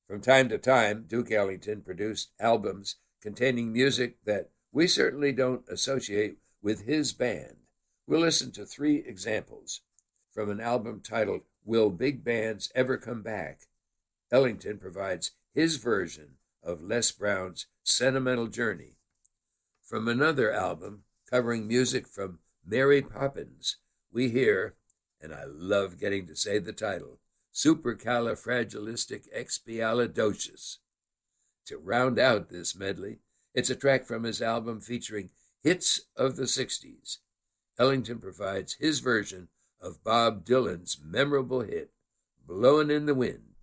From time to time, Duke Ellington produced albums containing music that we certainly don't associate with his band. We'll listen to 3 examples. From an album titled Will Big Bands Ever Come Back? Ellington provides his version of Les Brown's Sentimental Journey. From another album covering music from Mary Poppins, we hear, and I love getting to say the title, Supercalifragilisticexpialidocious. To round out this medley, it's a track from his album featuring hits of the 60s. Ellington provides his version of Bob Dylan's memorable hit, Blowin' in the Wind.